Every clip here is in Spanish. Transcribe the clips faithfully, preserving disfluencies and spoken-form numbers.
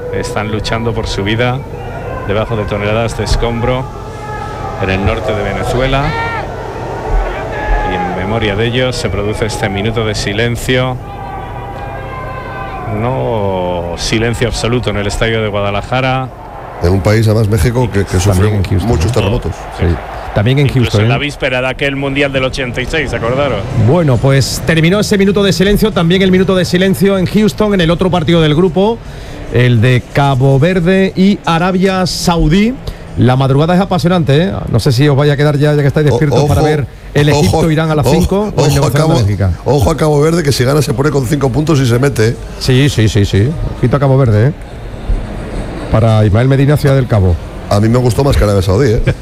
están luchando por su vida debajo de toneladas de escombro en el norte de Venezuela. Y en memoria de ellos se produce este minuto de silencio. No silencio absoluto en el estadio de Guadalajara. En un país, además, México, que, que sufre muchos terremotos. Sí. Sí. También en Incluso Houston. en ¿eh? la víspera de aquel Mundial del ochenta y seis, ¿acordaros? Bueno, pues terminó ese minuto de silencio. También el minuto de silencio en Houston, en el otro partido del grupo, el de Cabo Verde y Arabia Saudí. La madrugada es apasionante, ¿eh? No sé si os vaya a quedar ya, ya que estáis despiertos, Ojo, para ver el Egipto-Irán a las cinco. Ojo, ojo, a Cabo, ojo a Cabo Verde, que si gana se pone con cinco puntos y se mete. Sí, sí, sí, sí. Ojito a Cabo Verde, ¿eh? Para Ismael Medina, Ciudad del Cabo. A mí me gustó más que Arabia Saudí, ¿eh?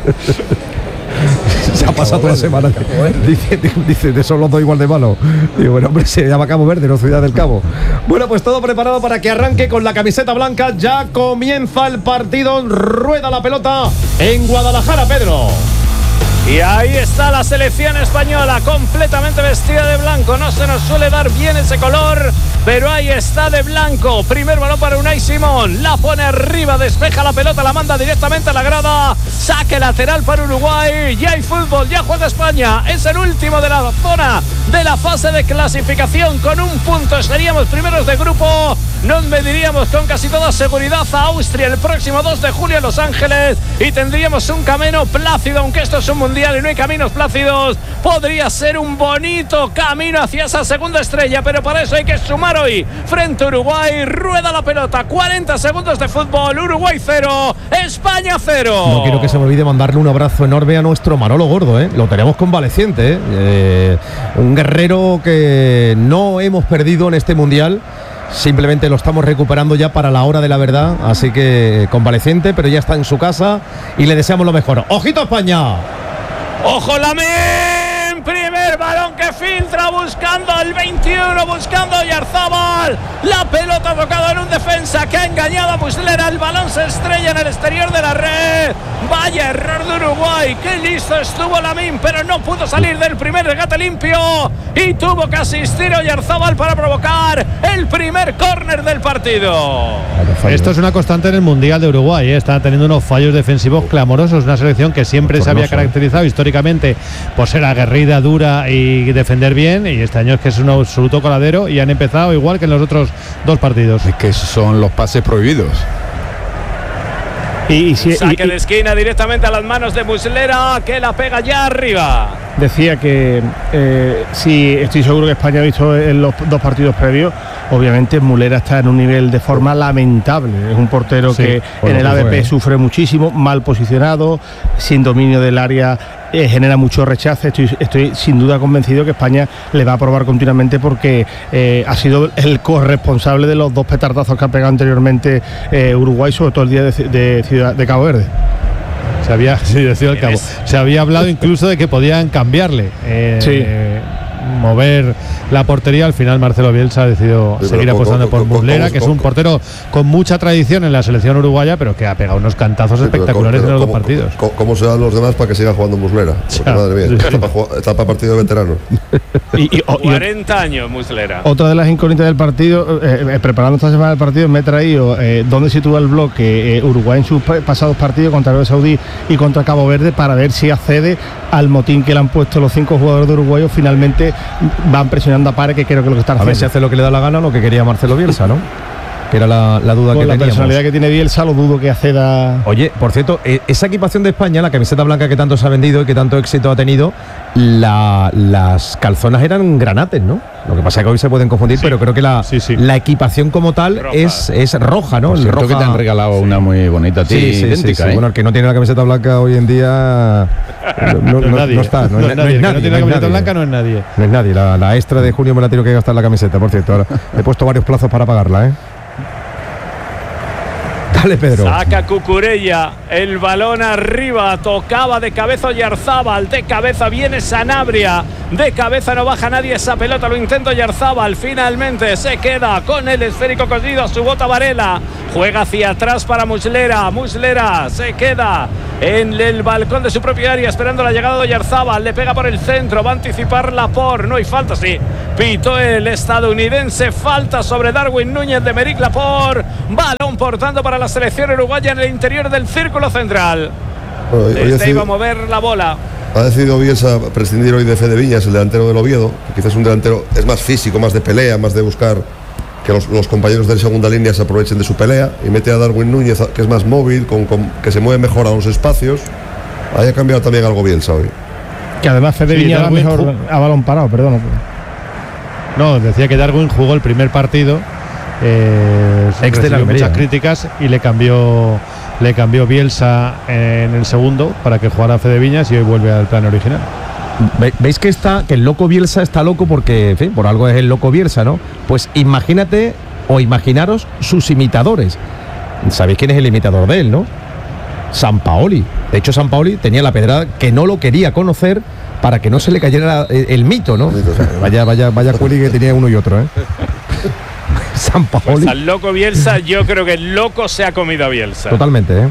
Se ha pasado toda la semana. Dice, dice, de son los dos igual de malo. Digo, bueno, hombre, se llama Cabo Verde, no Ciudad del Cabo. Bueno, pues todo preparado para que arranque con la camiseta blanca. Ya comienza el partido. Rueda la pelota en Guadalajara, Pedro. Y ahí está la selección española, completamente vestida de blanco. No se nos suele dar bien ese color, pero ahí está de blanco. Primer balón para Unai Simón. La pone arriba, despeja la pelota, la manda directamente a la grada. Saque lateral para Uruguay. Ya hay fútbol, ya juega España. Es el último de la zona de la fase de clasificación. Con un punto seríamos primeros de grupo. Nos mediríamos con casi toda seguridad a Austria el próximo dos de julio en Los Ángeles. Y tendríamos un camino plácido, aunque esto es un mundial y no hay caminos plácidos. Podría ser un bonito camino hacia esa segunda estrella, pero para eso hay que sumar hoy frente a Uruguay. Rueda la pelota, cuarenta segundos de fútbol. Uruguay cero, España cero. No quiero que se me olvide mandarle un abrazo enorme a nuestro Manolo Gordo, ¿eh? Lo tenemos convaleciente, ¿eh? Eh, un guerrero que no hemos perdido en este mundial. Simplemente lo estamos recuperando ya para la hora de la verdad. Así que convaleciente, pero ya está en su casa y le deseamos lo mejor. ¡Ojito a España! ¡Ojo Lamine! Primer balón que filtra, buscando el veintiuno, buscando a Oyarzabal. La pelota tocada en un defensa que ha engañado a Muslera. El balón se estrella en el exterior de la red. Vaya error de Uruguay. Qué listo estuvo Lamine, pero no pudo salir del primer regate limpio. Y tuvo que asistir a Oyarzabal para provocar el primer córner del partido. Esto es una constante en el Mundial de Uruguay, ¿eh? Está teniendo unos fallos defensivos clamorosos. Una selección que siempre se había caracterizado históricamente por ser aguerrida, dura y defender bien. Y este año es que es un absoluto coladero y han empezado igual que en los otros dos partidos. Es que son los pases prohibidos. Y, y, si, Saque y, de esquina directamente a las manos de Muslera, que la pega ya arriba. Decía que eh, sí, estoy seguro que España ha visto en los dos partidos previos. Obviamente Muslera está en un nivel de forma lamentable. Es un portero sí, que en el A V P sufre muchísimo, mal posicionado, sin dominio del área, eh, genera mucho rechazo. Estoy, estoy sin duda convencido que España le va a probar continuamente porque eh, ha sido el corresponsable de los dos petardazos que ha pegado anteriormente eh, Uruguay, sobre todo el día de, de, Ciudad, de Cabo Verde. Se había, sí, decía el cabo, se había hablado incluso de que podían cambiarle, eh, sí. eh, mover la portería. Al final Marcelo Bielsa ha decidido sí, seguir apostando por Muslera, que es un portero con mucha tradición en la selección uruguaya, pero que ha pegado unos cantazos sí, espectaculares pero, pero, en los ¿cómo, dos partidos. ¿Cómo, cómo se dan los demás para que siga jugando Muslera? Porque, madre mía, sí, está, sí. Para jugar, está para partido de veteranos. y, y, o, cuarenta años Muslera. Otra de las incógnitas del partido, eh, eh, preparando esta semana el partido, me he traído eh, dónde sitúa el bloque eh, Uruguay en sus pasados partidos contra Arabia Saudí y contra Cabo Verde, para ver si accede al motín que le han puesto los cinco jugadores de Uruguay o finalmente van presionando a Pare, que creo que lo que están haciendo. A ver si hace lo que le da la gana o lo que quería Marcelo Bielsa, ¿no? Que era la, la duda Con que la teníamos. La personalidad que tiene Bielsa, lo dudo que acceda. Oye, por cierto, esa equipación de España, la camiseta blanca que tanto se ha vendido y que tanto éxito ha tenido, la, las calzonas eran granates, ¿no? Lo que pasa es que hoy se pueden confundir, sí, pero creo que la, sí, sí. la equipación como tal es, es roja, ¿no? Por cierto, roja. Que te han regalado sí. una muy bonita a ti, sí, sí, idéntica, sí, sí. ¿eh? Bueno, el que no tiene la camiseta blanca hoy en día no, no, no, no está. No, no, no es nadie. El que no tiene la camiseta blanca no es nadie. No es nadie. La, la extra de junio me la tengo que gastar la camiseta, por cierto. Ahora he puesto varios plazos para pagarla, ¿eh? Dale, Pedro. Saca Cucurella, el balón arriba, tocaba de cabeza Oyarzabal, de cabeza viene Sanabria, de cabeza no baja nadie esa pelota, lo intenta Oyarzabal, finalmente se queda con el esférico cosido a su bota Varela, juega hacia atrás para Muslera, Muslera se queda en el balcón de su propia área esperando la llegada de Oyarzabal, le pega por el centro, va a anticipar Laporte, no hay falta, sí, pitó el estadounidense, falta sobre Darwin Núñez de Meric Laporte, balón comportando para la selección uruguaya en el interior del círculo central. Bueno, hoy, hoy Desde ahí va a decidido, mover la bola. ha decidido Bielsa prescindir hoy de Fede Viñas, el delantero del Oviedo, que quizás un delantero es más físico, más de pelea, más de buscar que los, los compañeros de segunda línea se aprovechen de su pelea, y mete a Darwin Núñez, que es más móvil, con, con, que se mueve mejor a los espacios. Ahí ha cambiado también algo Bielsa hoy. Que además Fede Sí, Viñas Darwin mejor ju- a balón parado, perdón. No, decía que Darwin jugó el primer partido, eh, Ex de la recibió Almería, muchas ¿eh? críticas y le cambió le cambió Bielsa en el segundo para que jugara Fede Viñas y hoy vuelve al plan original. Ve- ¿Veis que está que el loco Bielsa está loco porque, en fin, por algo es el loco Bielsa, ¿no? Pues imagínate o imaginaros sus imitadores. ¿Sabéis quién es el imitador de él, no? Sampaoli. De hecho, Sampaoli tenía la pedrada que no lo quería conocer para que no se le cayera el, el mito, ¿no? Vaya, vaya, vaya cueli que tenía uno y otro, ¿eh? Sampaoli. Pues al loco Bielsa, yo creo que el loco se ha comido a Bielsa. Totalmente, ¿eh?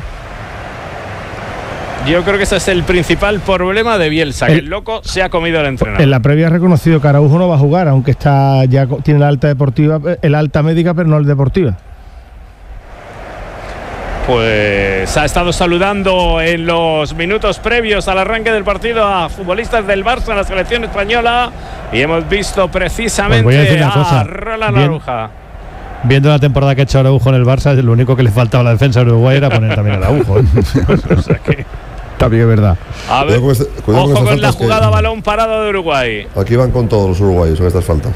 Yo creo que ese es el principal problema de Bielsa, que El- el loco se ha comido al entrenador. En la previa ha reconocido que Araujo no va a jugar, aunque está ya co- tiene la alta deportiva, el alta médica, pero no el deportiva. Pues ha estado saludando en los minutos previos al arranque del partido a futbolistas del Barça en la selección española y hemos visto precisamente Os voy a decir una a cosa. Roland Bien. Aruja. Viendo la temporada que ha hecho Araujo en el Barça, lo único que le faltaba a la defensa de Uruguay era poner también a Araujo. O sea que, También es verdad. a ver, Cuidado con este- cuidado ojo con estas con la faltas que- jugada balón parado de Uruguay. Aquí van con todos los uruguayos en estas faltas.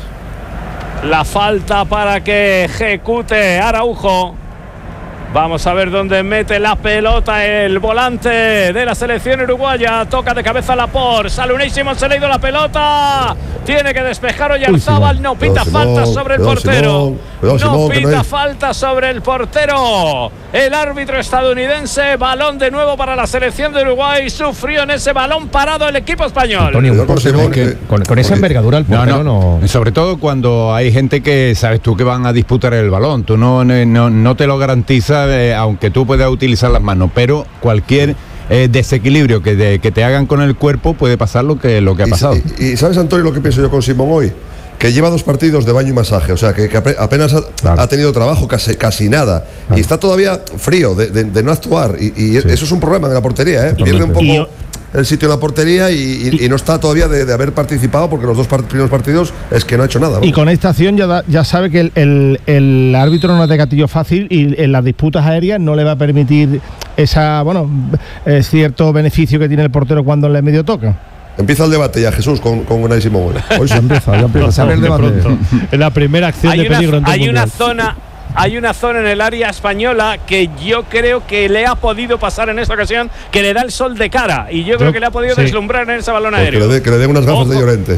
La falta para que ejecute Araujo. Vamos a ver dónde mete la pelota el volante de la selección uruguaya. Toca de cabeza Laporte. Sale unísimo, se le ha ido la pelota. Tiene que despejar Oyarzábal. No pita Cuidado, falta Simón. sobre el Cuidado, portero. Simón. Cuidado, No Simón, que no pita hay- falta sobre el portero. El árbitro estadounidense. Balón de nuevo para la selección de Uruguay. Sufrió en ese balón parado el equipo español. Antonio, Cuidado con Simón, que- que- Con, con esa porque- envergadura el No, portero no. no. Sobre todo cuando hay gente que sabes tú que van a disputar el balón. Tú no, no, no te lo garantizas, eh, aunque tú puedas utilizar las manos, pero cualquier eh, desequilibrio que, de- que te hagan con el cuerpo puede pasar lo que, lo que ha Y- pasado. Y, y ¿sabes, Antonio, lo que pienso yo con Simón hoy? Que lleva dos partidos de baño y masaje, o sea, que, que ape- apenas ha, Claro. ha tenido trabajo, casi, casi nada. Y está todavía frío de, de- de no actuar. Y, y eso es un problema en la portería, ¿eh? Pierde un poco Y- el sitio en la portería y, y- y no está todavía de, de haber participado, porque los dos par- primeros partidos es que no ha hecho nada. Y vamos. con esta acción ya, da- ya sabe que el, el- el árbitro no es de gatillo fácil y en las disputas aéreas no le va a permitir esa, bueno, eh, cierto beneficio que tiene el portero cuando le medio toca. Empieza el debate ya, Jesús, con, con Unai Simón. hoy. Hoy sí. Ya empieza, ya empieza. Se abre el De debate. pronto, en la primera acción Hay de peligro una, en todo el hay una mundial. zona hay una zona en el área española que yo creo que le ha podido pasar en esta ocasión, que le da el sol de cara y yo, creo Yo- que le ha podido sí. deslumbrar en ese balón Pues que, aéreo. le dé, que le dé unas gafas de Ojo. Llorente.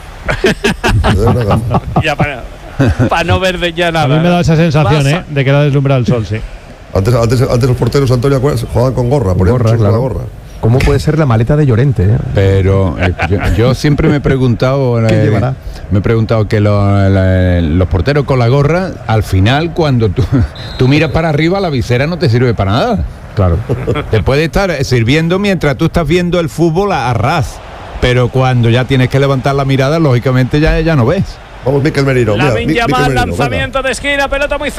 Que le dé unas gafas. Ya para, para no ver de ya nada. A mí me da esa sensación, Pasa. ¿eh? De que la ha deslumbrado el sol, sí. Antes, antes, antes los porteros, Antonio, ¿acuerdas? Jugaban con gorra, ponían Gorra, mucho con claro. la gorra. ¿Cómo puede ser la maleta de Llorente? eh? Pero eh, yo, yo siempre me he preguntado, ¿Qué eh, llevará? me he preguntado que lo- la- los porteros con la gorra, al final cuando tú, tú miras para arriba, la visera no te sirve para nada. Claro. Te puede estar sirviendo mientras tú estás viendo el fútbol a, a ras, pero cuando ya tienes que levantar la mirada, lógicamente ya, ya no ves. Vamos, Mikel Merino. mira, Lamine Mi- Mikel Yamal, Merino, lanzamiento de esquina, pelota muy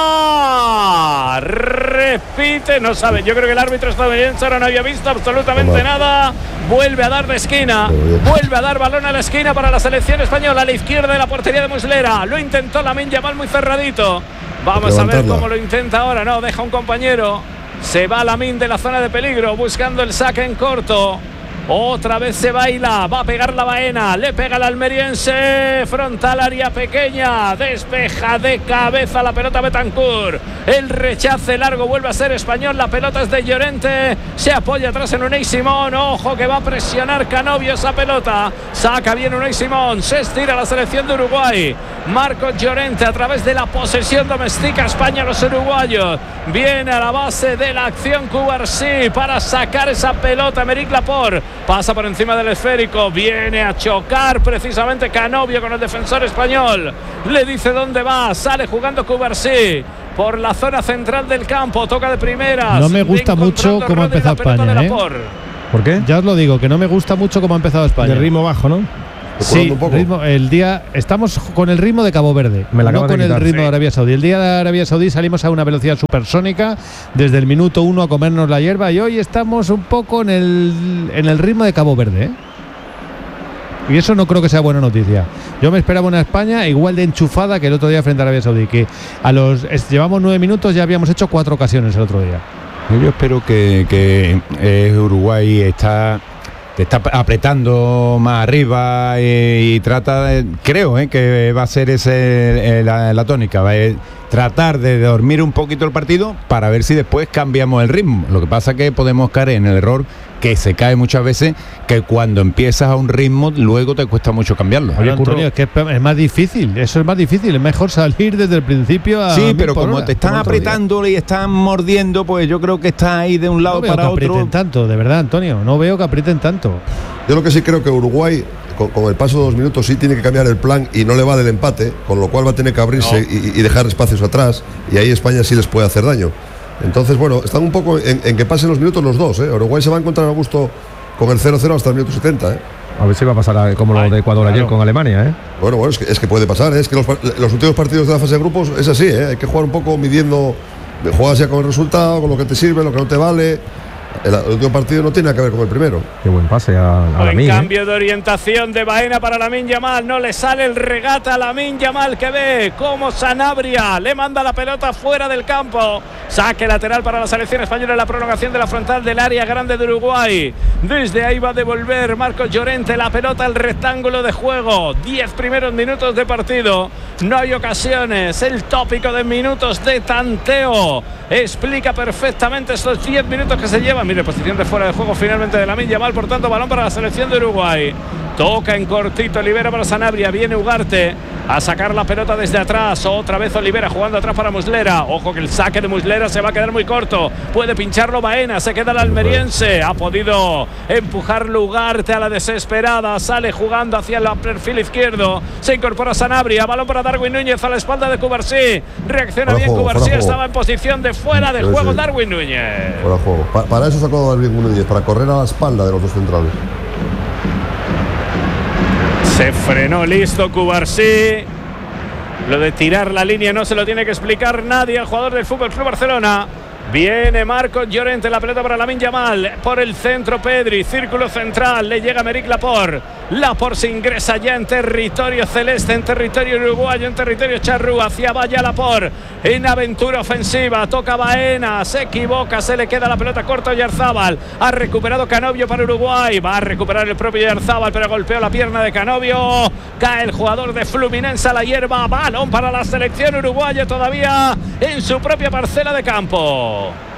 cerrada. Repite, no sabe. Yo creo que el árbitro estadounidense ahora no había visto absolutamente Toma. nada. Vuelve a dar de esquina. Muy bien. Vuelve a dar balón a la esquina para la selección española. A la izquierda de la portería de Muslera. Lo intentó Lamine Yamal muy cerradito. Vamos a ver levantarla. cómo lo intenta ahora. No, deja un compañero. Se va Lamine de la zona de peligro, buscando el saque en corto. Otra vez se baila, va a pegar la Baena, le pega el almeriense, frontal área pequeña, despeja de cabeza la pelota Betancourt, el rechace largo vuelve a ser español, la pelota es de Llorente, se apoya atrás en Unai Simón, ojo que va a presionar Canovio esa pelota, saca bien Unai Simón, se estira la selección de Uruguay, Marcos Llorente a través de la posesión domestica España a los uruguayos, viene a la base de la acción Cubarsí para sacar esa pelota, Emerick Laporte. Pasa por encima del esférico, viene a chocar precisamente Canovio con el defensor español. Le dice dónde va, sale jugando Cubarsí por la zona central del campo, toca de primeras. No me gusta mucho cómo ha empezado España, ¿eh? ¿Por qué? Ya os lo digo, que no me gusta mucho cómo ha empezado España. De ritmo bajo, ¿no? Sí, un poco. Ritmo, el día estamos con el ritmo de Cabo Verde, Me la no con quitar, el ritmo sí. de Arabia Saudí. El día de Arabia Saudí salimos a una velocidad supersónica desde el minuto uno a comernos la hierba y hoy estamos un poco en el, en el ritmo de Cabo Verde, ¿eh? Y eso no creo que sea buena noticia. Yo me esperaba una España igual de enchufada que el otro día frente a Arabia Saudí, que a los es, llevamos nueve minutos, ya habíamos hecho cuatro ocasiones el otro día. Yo espero que, que eh, Uruguay está te está apretando más arriba y, y trata de, creo eh, que va a ser ese eh, la, la tónica, va a tratar de dormir un poquito el partido para ver si después cambiamos el ritmo. Lo que pasa es que podemos caer en el error que se cae muchas veces, que cuando empiezas a un ritmo luego te cuesta mucho cambiarlo. Oye, Antonio, es que es más difícil, eso es más difícil, es mejor salir desde el principio a sí, pero como hora, te están apretando y están mordiendo, pues yo creo que está ahí de un lado no veo para que otro. Aprieten tanto, de verdad, Antonio, no veo que aprieten tanto. Yo lo que sí creo que Uruguay, con, con el paso de dos minutos, sí tiene que cambiar el plan y no le vale el empate, con lo cual va a tener que abrirse no. y, y dejar espacios atrás, y ahí España sí les puede hacer daño. Entonces, bueno, están un poco en, en que pasen los minutos los dos, ¿eh? Uruguay se va a encontrar a gusto con el cero cero hasta el minuto setenta, ¿eh? A ver si va a pasar a, como lo de Ecuador Ay, claro. ayer con Alemania, ¿eh? Bueno, bueno, es que, es que puede pasar, ¿eh? Es que los, los últimos partidos de la fase de grupos es así, ¿eh? Hay que jugar un poco midiendo, juegas ya con el resultado, con lo que te sirve, lo que no te vale. El, el último partido no tiene nada que ver con el primero. Qué buen pase a, a Buen Lamine, cambio ¿eh? de orientación de Baena para Lamine Yamal. No le sale el regate a Lamine Yamal, que ve cómo Sanabria le manda la pelota fuera del campo. Saque lateral para la selección española en la prolongación de la frontal del área grande de Uruguay. Desde ahí va a devolver Marcos Llorente la pelota al rectángulo de juego. Diez primeros minutos de partido. No hay ocasiones. El tópico de minutos de tanteo explica perfectamente estos diez minutos que se llevan. Mire, posición de fuera de juego finalmente de Lamine Yamal, por tanto balón para la selección de Uruguay. Toca en cortito, libera para Sanabria, viene Ugarte a sacar la pelota desde atrás, otra vez Olivera jugando atrás para Muslera. Ojo que el saque de Muslera se va a quedar muy corto, puede pincharlo Baena, se queda el almeriense, ha podido empujarlo Ugarte a la desesperada, sale jugando hacia el perfil izquierdo, se incorpora Sanabria, balón para Darwin Núñez a la espalda de Cubarsí, reacciona bien Cubarsí, estaba en posición de fuera de juego Darwin Núñez. Fuera juego. Pa para eso sacó Darwin Núñez, para correr a la espalda de los dos centrales. Se frenó listo Cubarsí. Lo de tirar la línea no se lo tiene que explicar nadie al jugador del Fútbol Club Barcelona. Viene Marcos Llorente, la pelota para Lamine Yamal, por el centro Pedri, círculo central, le llega Aymeric Laporte. Laporte se ingresa ya en territorio celeste, en territorio uruguayo, en territorio charrúa, hacia Vaya Laporte, en aventura ofensiva, toca Baena, se equivoca, se le queda la pelota corta a Oyarzábal, ha recuperado Canovio para Uruguay, va a recuperar el propio Oyarzábal, pero golpeó la pierna de Canovio, cae el jugador de Fluminense a la hierba, balón para la selección uruguaya todavía en su propia parcela de campo.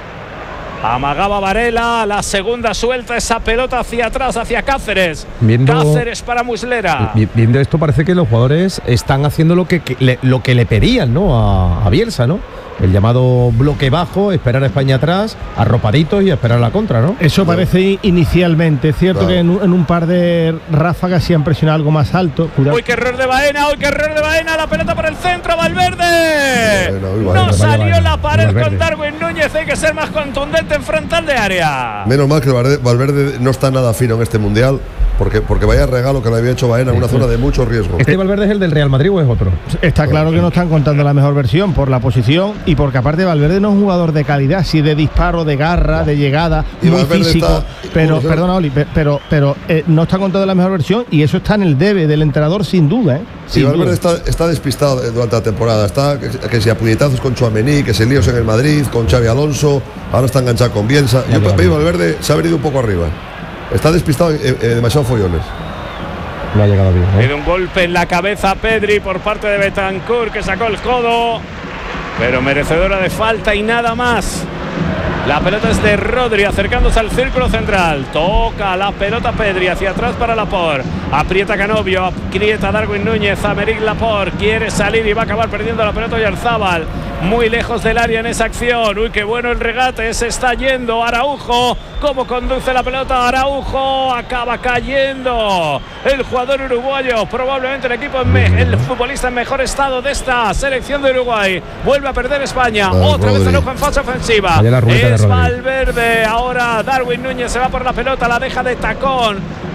Amagaba Varela, la segunda suelta esa pelota hacia atrás, hacia Cáceres. Viendo, Cáceres para Muslera. Viendo esto parece que los jugadores están haciendo lo que, que le, lo que le pedían, ¿no? A, a Bielsa, ¿no? El llamado bloque bajo, esperar a España atrás, arropaditos y esperar la contra, ¿no? Eso parece inicialmente. Es cierto claro. que en un, en un par de ráfagas sí han presionado algo más alto. Cuidado. Uy, qué error de Baena, uy, qué error de Baena. La pelota por el centro, Valverde. Bueno, uy, Baena, no salió vaya, la pared Valverde. Con Darwin Núñez. Hay que ser más contundente en frontal de área. Menos mal que Valverde no está nada fino en este mundial. Porque, porque vaya regalo que le había hecho Baena en una zona de mucho riesgo. ¿Este Valverde es el del Real Madrid o es otro? Está claro que no están contando la mejor versión por la posición y porque aparte Valverde no es un jugador de calidad, sí de disparo, de garra, de llegada, y muy Valverde físico. Está, pero, perdona, Oli, pero, pero eh, no está contando la mejor versión y eso está en el debe del entrenador sin duda. ¿eh? Sí, Valverde está, está despistado durante la temporada. Está que, que si a puñetazos con Tchouaméni, que se líos en el Madrid, con Xavi Alonso, ahora está enganchado con Bielsa. Yo para mí Valverde se ha venido un poco arriba. Está despistado en, en demasiados follones. No ha llegado bien. ¿eh? Un golpe en la cabeza a Pedri por parte de Bentancur, que sacó el codo, pero merecedora de falta y nada más. La pelota es de Rodri, acercándose al círculo central. Toca la pelota Pedri hacia atrás para Laporte. Aprieta Canovio, aprieta Darwin Núñez. Aymeric Laporte quiere salir y va a acabar perdiendo la pelota Oyarzábal. Muy lejos del área en esa acción. Uy, qué bueno el regate. Se está yendo Araujo. ¿Cómo conduce la pelota Araujo? Acaba cayendo el jugador uruguayo. Probablemente el equipo, en el futbolista en mejor estado de esta selección de Uruguay. Vuelve a perder España. Ah, Otra Rodri. Vez Araujo en fase ofensiva. Es Valverde. Ahora Darwin Núñez se va por la pelota. La deja de tacón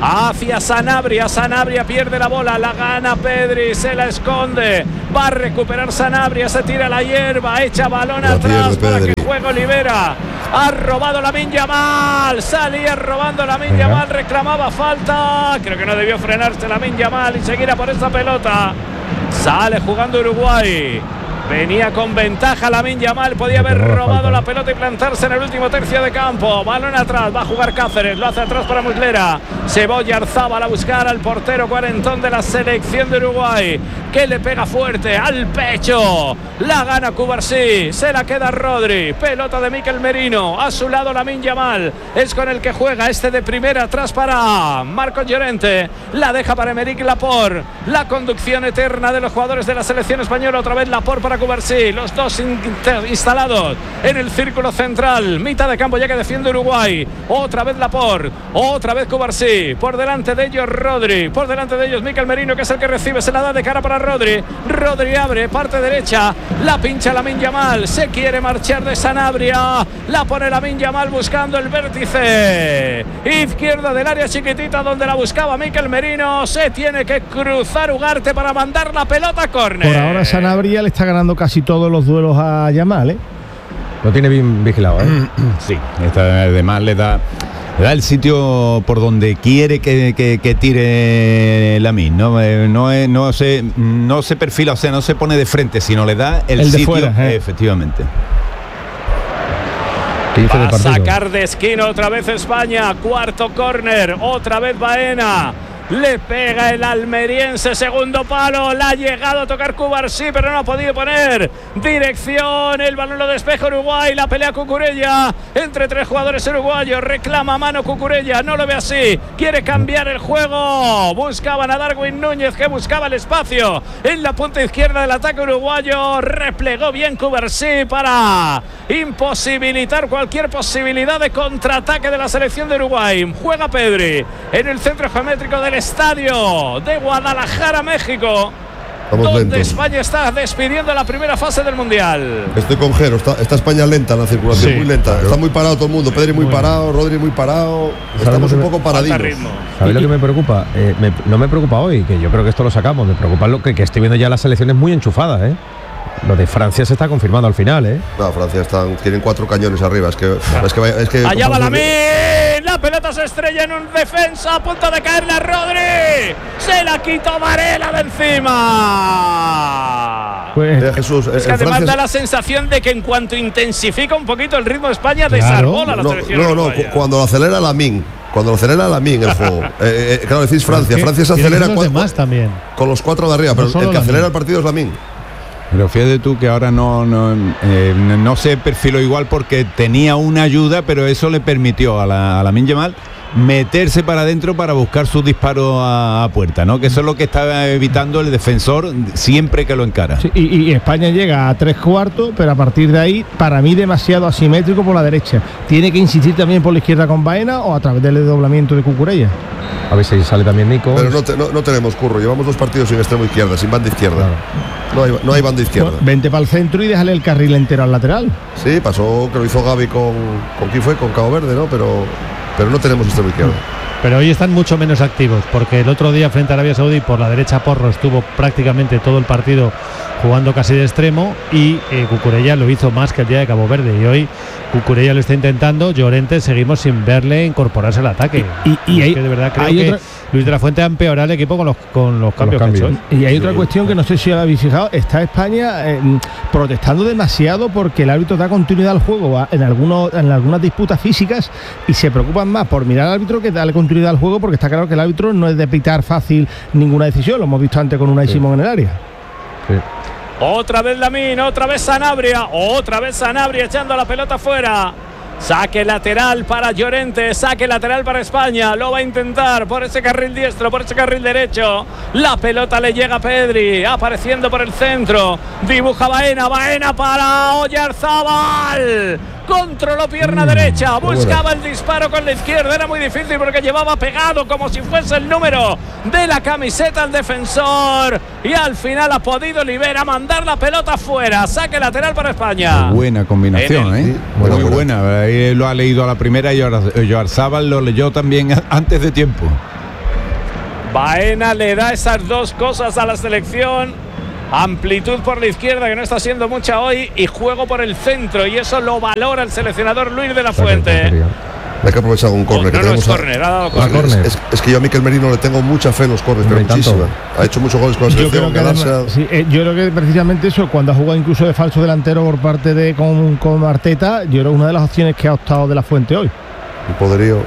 hacia Sanabria. Sanabria pierde la bola, la gana Pedri, se la esconde, va a recuperar Sanabria, se tira la hierba, echa balón la atrás para Pedri. que juego libera. Ha robado Lamine Yamal, salía robando Lamine Yamal, reclamaba falta, creo que no debió frenarse Lamine Yamal y seguir a por esa pelota. Sale jugando Uruguay. Venía con ventaja Lamine Yamal, podía haber robado la pelota y plantarse en el último tercio de campo. Balón atrás, va a jugar Cáceres, lo hace atrás para Muslera. Se va Oyarzábal a buscar al portero cuarentón de la selección de Uruguay, que le pega fuerte al pecho. La gana Cubarsí, se la queda Rodri. Pelota de Mikel Merino, a su lado Lamine Yamal, es con el que juega este de primera, atrás para Marcos Llorente. La deja para Aymeric Laporte. La conducción eterna de los jugadores de la selección española, otra vez Laporte para Cubarsí, los dos instalados en el círculo central, mitad de campo ya que defiende Uruguay. Otra vez Laporte, otra vez Cubarsí, por delante de ellos Rodri, por delante de ellos Mikel Merino, que es el que recibe, se la da de cara para Rodri. Rodri abre, parte derecha, la pincha Lamine Yamal, se quiere marchar de Sanabria, la pone Lamine Yamal buscando el vértice izquierda del área chiquitita donde la buscaba Mikel Merino. Se tiene que cruzar Ugarte para mandar la pelota a córner. Por ahora Sanabria le está ganando casi todos los duelos a Yamal, ¿eh? Lo tiene bien vigilado, ¿eh? Sí, esta, además le da, le da el sitio por donde quiere que, que, que tire Lamine, ¿no? Eh, no, es, no, se, no se perfila, o sea, no se pone de frente, sino le da el, el sitio, fuera, ¿eh? Efectivamente. Va a sacar de esquina otra vez España, cuarto córner, otra vez Baena. Le pega el almeriense, segundo palo, la ha llegado a tocar Cubarsí, pero no ha podido poner dirección, el balón lo despeja Uruguay, la pelea Cucurella entre tres jugadores uruguayos, reclama mano Cucurella, no lo ve así, quiere cambiar el juego, buscaban a Darwin Núñez, que buscaba el espacio en la punta izquierda del ataque uruguayo, replegó bien Cubarsí para imposibilitar cualquier posibilidad de contraataque de la selección de Uruguay. Juega Pedri en el centro geométrico del estadio de Guadalajara, México, Estamos donde lentos. España está despidiendo la primera fase del Mundial. Estoy con Jero, está, está España lenta en la circulación, Sí, muy lenta. claro. Está muy parado todo el mundo, Pedri muy, Muy parado, Rodri muy parado. Estamos lo un que poco Falta paradinos. ritmo. ¿Sabéis lo que me preocupa? Eh, me- no me preocupa hoy, que yo creo que esto lo sacamos. Me preocupa lo que, que estoy viendo ya las selecciones muy enchufadas, ¿eh? Lo de Francia se está confirmando al final, ¿eh? No, Francia están, tienen cuatro cañones arriba. Es que, es que, vaya- es que Allá va como- Lamine, la pelota se estrella en un defensa, a punto de caerle a Rodri, se la quitó Varela de encima. Pues Eh, Jesús, Es eh, que en además Francia- da la sensación de que en cuanto intensifica un poquito el ritmo de España, Claro. desarbola la no, selección no, no, uruguaya. cu- cuando lo acelera Lamine, cuando lo acelera Lamine el juego. Eh, eh, claro, decís Francia, Es que Francia se tienen acelera los cua- demás también. con los cuatro de arriba, pero solo el que Lamine. acelera el partido es Lamine. Pero fíjate tú que ahora no, no, eh, no se perfiló igual porque tenía una ayuda, pero eso le permitió a la, a Lamine Yamal meterse para adentro para buscar su disparo a, a puerta, ¿no? Que eso es lo que estaba evitando el defensor siempre que lo encara. Sí, y, y España llega a tres cuartos, pero a partir de ahí, para mí, demasiado asimétrico por la derecha. Tiene que insistir también por la izquierda con Baena o a través del desdoblamiento de Cucurella. A ver si sale también Nico. Pero no, te- no, no tenemos curro, llevamos dos partidos sin extremo izquierda, sin banda izquierda. Claro. No, hay, no hay banda izquierda. Bueno, vente para el centro y déjale el carril entero al lateral. Sí, pasó que lo hizo Gaby con. ¿Con quién fue? Con Cabo Verde, ¿no? Pero, pero no tenemos extremo izquierda. Pero hoy están mucho menos activos, porque el otro día frente a Arabia Saudí por la derecha Porro estuvo prácticamente todo el partido jugando casi de extremo y eh, Cucurella lo hizo más que el día de Cabo Verde, y hoy Cucurella lo está intentando, Llorente seguimos sin verle incorporarse al ataque. Y- y Es hay- que de verdad creo hay que otra- Luis de la Fuente ha empeorado el equipo con los, con los cambios, cambios. que ha hecho hoy. Y hay otra cuestión que no sé si la habéis fijado, está España eh, protestando demasiado porque el árbitro da continuidad al juego a- en, algunos, en algunas disputas físicas, y se preocupan más por mirar al árbitro que darle continuidad al juego, porque está claro que el árbitro no es de pitar fácil ninguna decisión, lo hemos visto antes con Unai Sí. Simón en el área. Sí. Otra vez Lamine, otra vez Sanabria, otra vez Sanabria echando la pelota fuera. Saque lateral para Llorente, saque lateral para España, lo va a intentar por ese carril diestro, por ese carril derecho. La pelota le llega a Pedri, apareciendo por el centro. Dibuja Baena, Baena para Oyarzábal. Controló pierna derecha, buscaba el disparo con la izquierda, era muy difícil porque llevaba pegado como si fuese el número de la camiseta al defensor, y al final ha podido liberar, mandar la pelota fuera. Saque lateral para España. Buena combinación, En ¿eh? el- Sí, buena, Muy buena. buena. Ahí lo ha leído a la primera y Oyarzábal lo leyó también antes de tiempo. Baena le da esas dos cosas a la selección. Amplitud por la izquierda, que no está siendo mucha hoy, y juego por el centro, y eso lo valora el seleccionador Luis de la Fuente. Hay que aprovechar un córner. No, que no, no es a... córner, ha dado ah, córner. Es, es que yo a Mikel Merino le tengo mucha fe en los córneres, pero muchísima. Ha hecho muchos goles con la selección. Yo creo, que además, sí, eh, yo creo que precisamente eso, cuando ha jugado incluso de falso delantero por parte de con, con Arteta, yo creo que una de las opciones que ha optado de la Fuente hoy. El poderío.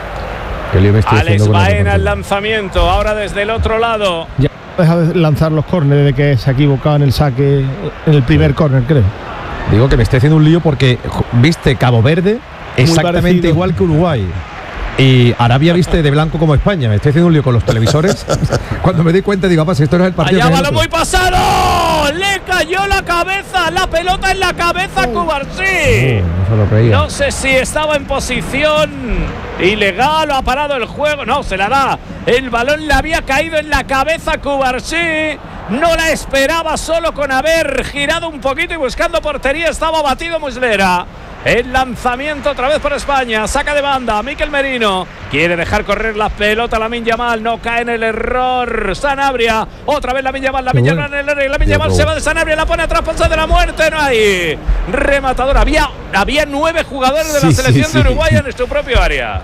Alex Baena el lanzamiento, ahora desde el otro lado. Ya deja de lanzar los córneres desde que se ha equivocado en el saque, en el primer córner, creo. Digo que me estoy haciendo un lío porque viste Cabo Verde exactamente igual que Uruguay. Y Arabia viste de blanco como España. Me estoy haciendo un lío con los televisores. Cuando me di cuenta digo, si esto no es el partido. Allá va lo muy pasado. Le cayó la cabeza, la pelota en la cabeza a Cubarsí. Uh, no, no sé si estaba en posición ilegal o ha parado el juego. No, se la da. El balón le había caído en la cabeza a Cubarsí. No la esperaba, solo con haber girado un poquito y buscando portería estaba batido Muslera. El lanzamiento otra vez por España, saca de banda, Mikel Merino quiere dejar correr la pelota, Lamine Yamal, no cae en el error, Sanabria, otra vez Lamine Yamal, Lamine Yamal, Lamine Yamal se va de Sanabria, la pone atrás, pasa de la muerte, no hay rematador, había, había nueve jugadores de la sí, selección sí, sí. de Uruguay en su propio área.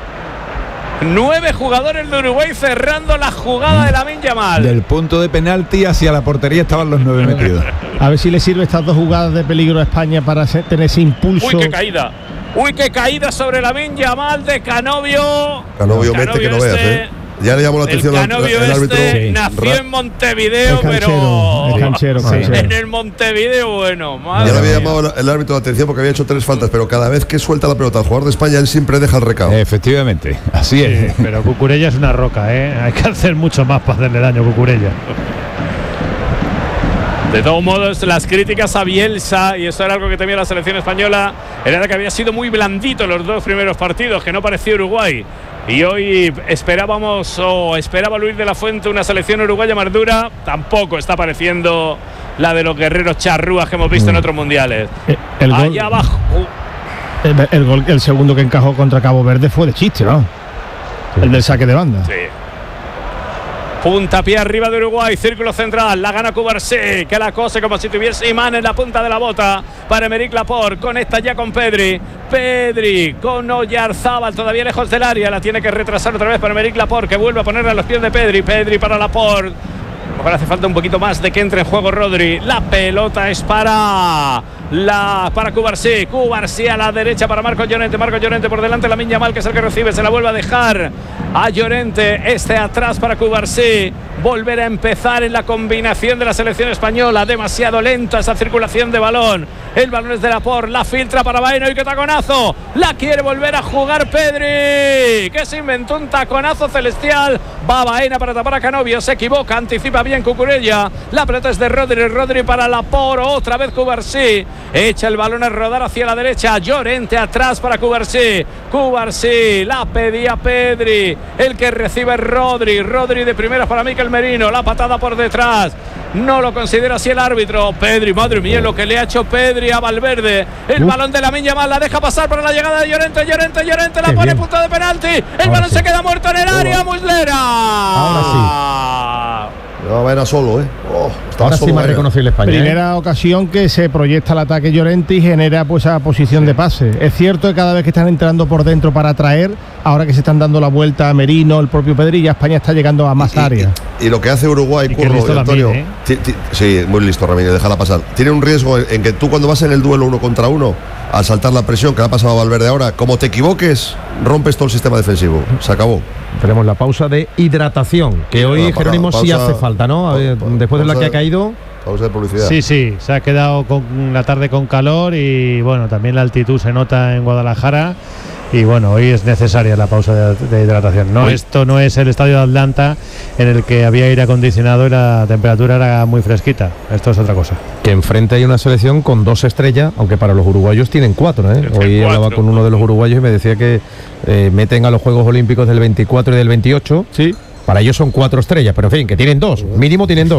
Nueve jugadores de Uruguay cerrando la jugada de Lamine Yamal. Del punto de penalti hacia la portería estaban los nueve metidos. A ver si le sirve estas dos jugadas de peligro a España para tener ese impulso. Uy, qué caída. Uy, qué caída sobre Lamine Yamal de Canovio. Canovio, mete que no este, veas, ¿eh? Ya le llamó la atención al el árbitro. Este nació en Montevideo, el canchero, pero el canchero, canchero. en el Montevideo, bueno, madre ya le había llamado el árbitro la atención porque había hecho tres faltas, pero cada vez que suelta la pelota al jugador de España, él siempre deja el recado. Efectivamente, así es. Sí, pero Cucurella es una roca, ¿eh? Hay que hacer mucho más para hacerle daño a Cucurella. De todos modos, las críticas a Bielsa, y eso era algo que temía la selección española, era que había sido muy blandito los dos primeros partidos, que no parecía Uruguay. Y hoy esperábamos, o esperaba Luis de la Fuente, una selección uruguaya más dura. Tampoco está pareciendo la de los guerreros charrúas que hemos visto mm. en otros mundiales. El, el gol, allá abajo. El, el gol, el segundo que encajó contra Cabo Verde fue de chiste, ¿no? Sí. El del saque de banda. Sí. Puntapié arriba de Uruguay, círculo central, la gana Cubarsí, que la cose como si tuviese imán en la punta de la bota para Aymeric Laporte, conecta ya con Pedri, Pedri con Oyarzábal, todavía lejos del área, la tiene que retrasar otra vez para Aymeric Laporte, que vuelve a ponerla a los pies de Pedri, Pedri para Laporte. A lo mejor hace falta un poquito más de que entre en juego Rodri, la pelota es para la para Cubarsí, Cubarsí a la derecha para Marcos Llorente, Marcos Llorente por delante, Lamine Yamal, que es el que recibe, se la vuelve a dejar a Llorente, este atrás para Cubarsí, volver a empezar en la combinación de la selección española, demasiado lenta esa circulación de balón, el balón es de Laporte, la filtra para Baena y qué taconazo, la quiere volver a jugar Pedri, que se inventó un taconazo celestial, va Baena para tapar a Canovio, se equivoca, anticipa bien Cucurella, la pelota es de Rodri, Rodri para Laporte, otra vez Cubarsí, echa el balón a rodar hacia la derecha, Llorente atrás para Cubarsí, Cubarsí, la pedía Pedri, el que recibe Rodri, Rodri de primeras para Mikel Merino, la patada por detrás, no lo considera así el árbitro, Pedri, madre mía lo que le ha hecho Pedri a Valverde, el uh. balón de Lamine Yamal, la deja pasar para la llegada de Llorente, Llorente, Llorente, la Qué pone bien. Punto de penalti, el Ahora balón sí. se queda muerto en el área, Muslera. Ahora sí. No, Baena solo, ¿eh? Oh, Ahora sí más reconocible España. Primera ¿eh? ocasión que se proyecta el ataque Llorente y genera pues esa posición sí. de pase. Es cierto que cada vez que están entrando por dentro para atraer, ahora que se están dando la vuelta a Merino, el propio Pedri, ya España está llegando a más áreas. Y, y, y lo que hace Uruguay, y Curro y Antonio, también, ¿eh? sí, muy listo Ramírez, déjala pasar. Tiene un riesgo en que tú cuando vas en el duelo uno contra uno, al saltar la presión que le ha pasado a Valverde ahora, como te equivoques, rompes todo el sistema defensivo. Se acabó. Tenemos la pausa de hidratación, que hoy para, Jerónimo pausa, sí hace falta, ¿no? Ver, pa, después pausa, de la que ha caído. Pausa de publicidad. Sí, sí, se ha quedado con la tarde con calor y bueno, también la altitud se nota en Guadalajara. Y bueno, hoy es necesaria la pausa de, de hidratación. No, esto no es el estadio de Atlanta en el que había aire acondicionado y la temperatura era muy fresquita. Esto es otra cosa. Que enfrente hay una selección con dos estrellas, aunque para los uruguayos tienen cuatro, ¿eh? Hoy cuatro. Hablaba con uno de los uruguayos y me decía que eh, meten a los Juegos Olímpicos del veinticuatro y del veintiocho. Sí. Para ellos son cuatro estrellas, pero en fin, que tienen dos. Mínimo tienen dos.